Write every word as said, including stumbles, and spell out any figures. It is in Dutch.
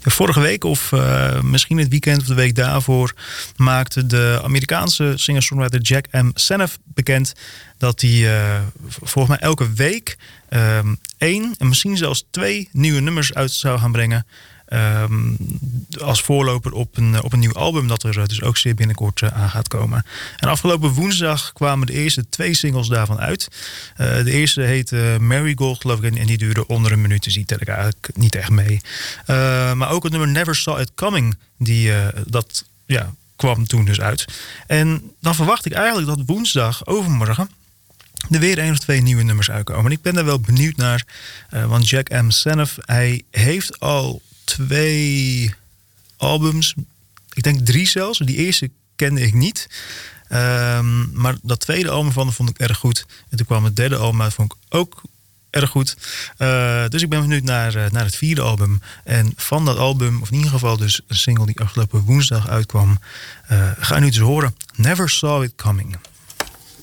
Vorige week of uh, misschien het weekend of de week daarvoor maakte de Amerikaanse singer-songwriter Jack M. Senef bekend dat hij uh, volgens mij elke week uh, één en misschien zelfs twee nieuwe nummers uit zou gaan brengen. Um, als voorloper op een, op een nieuw album dat er dus ook zeer binnenkort uh, aan gaat komen. En afgelopen woensdag kwamen de eerste twee singles daarvan uit. Uh, de eerste heette Marigold, geloof ik, en die duurde onder een minuut, dus die tel ik eigenlijk niet echt mee. Uh, maar ook het nummer Never Saw It Coming, die, uh, dat ja, kwam toen dus uit. En dan verwacht ik eigenlijk dat woensdag, overmorgen, er weer één of twee nieuwe nummers uitkomen. En ik ben daar wel benieuwd naar, uh, want Jack M. Senef, hij heeft al twee albums, ik denk drie zelfs. Die eerste kende ik niet. Um, maar dat tweede album van vond ik erg goed. En toen kwam het derde album uit, vond ik ook erg goed. Uh, dus ik ben benieuwd naar, uh, naar het vierde album. En van dat album, of in ieder geval dus een single die afgelopen woensdag uitkwam, uh, ga je nu dus horen. Never Saw It Coming.